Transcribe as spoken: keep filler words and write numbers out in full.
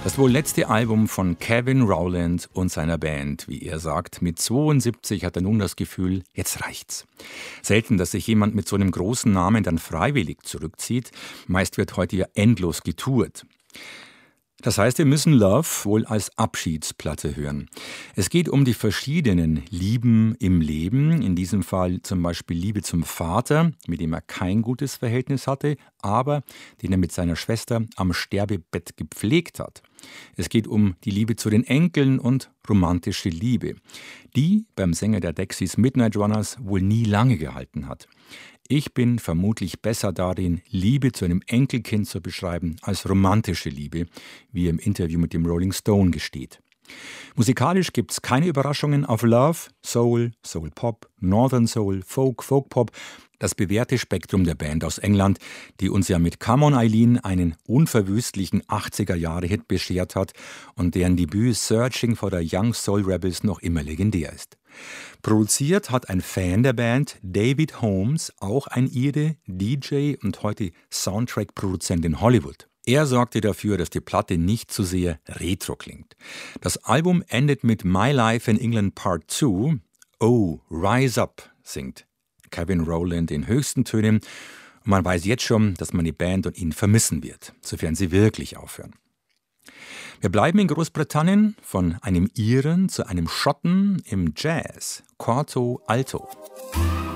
Das wohl letzte Album von Kevin Rowland und seiner Band, wie er sagt. Mit zweiundsiebzig hat er nun das Gefühl, jetzt reicht's. Selten, dass sich jemand mit so einem großen Namen dann freiwillig zurückzieht. Meist wird heute ja endlos getourt. Das heißt, wir müssen Love wohl als Abschiedsplatte hören. Es geht um die verschiedenen Lieben im Leben, in diesem Fall zum Beispiel Liebe zum Vater, mit dem er kein gutes Verhältnis hatte, aber den er mit seiner Schwester am Sterbebett gepflegt hat. Es geht um die Liebe zu den Enkeln und romantische Liebe, die beim Sänger der Dexys Midnight Runners wohl nie lange gehalten hat. Ich bin vermutlich besser darin, Liebe zu einem Enkelkind zu beschreiben, als romantische Liebe, wie er im Interview mit dem Rolling Stone gesteht. Musikalisch gibt es keine Überraschungen auf Love, Soul, Soul Pop, Northern Soul, Folk, Folk Pop, das bewährte Spektrum der Band aus England, die uns ja mit Come on Eileen einen unverwüstlichen achtziger-Jahre-Hit beschert hat und deren Debüt Searching for the Young Soul Rebels noch immer legendär ist. Produziert hat ein Fan der Band, David Holmes, auch ein Ire, D J und heute Soundtrack-Produzent in Hollywood. Er sorgte dafür, dass die Platte nicht zu sehr retro klingt. Das Album endet mit My Life in England Part zwei. Oh, Rise Up, singt Kevin Rowland in höchsten Tönen. Und man weiß jetzt schon, dass man die Band und ihn vermissen wird, sofern sie wirklich aufhören. Wir bleiben in Großbritannien, von einem Iren zu einem Schotten im Jazz, Corto Alto.